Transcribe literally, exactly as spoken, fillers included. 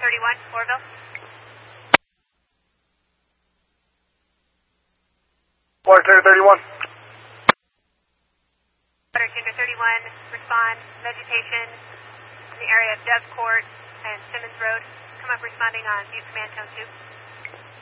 thirty-one, Orville. Water Tender thirty-one. Water Tender thirty-one, respond, vegetation in the area of Dove Court and Simmons Road. Come up responding on View Command Tone two.